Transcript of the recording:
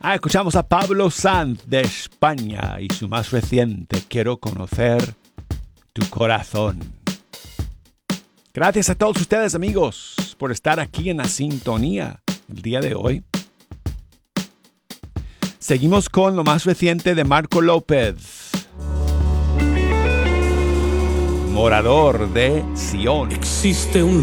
Escuchamos a Pablo Sanz de España y su más reciente Quiero conocer tu corazón. Gracias a todos ustedes, amigos, por estar aquí en la sintonía el día de hoy. Seguimos con lo más reciente de Marco López, Morador de Sion. Existe un